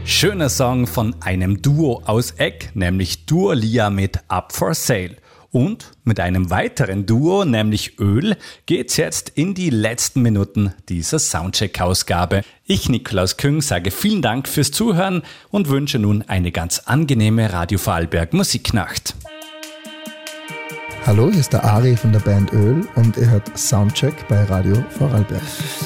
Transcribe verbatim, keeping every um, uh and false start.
Schöner Song von einem Duo aus Egg, nämlich Dua Lipa mit Up for Sale. Und mit einem weiteren Duo, nämlich Öl, geht's jetzt in die letzten Minuten dieser Soundcheck-Ausgabe. Ich, Nikolaus Küng, sage vielen Dank fürs Zuhören und wünsche nun eine ganz angenehme Radio Vorarlberg Musiknacht. Hallo, hier ist der Ari von der Band Öl und ihr hört Soundcheck bei Radio Vorarlberg.